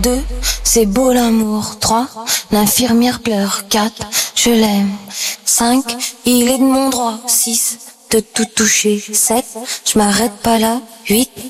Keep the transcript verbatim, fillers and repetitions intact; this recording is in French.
Deux, c'est beau l'amour. Trois, l'infirmière pleure. Quatre, je l'aime. Cinq, il est de mon droit. Six, de tout toucher. Sept, je m'arrête pas là. Huit,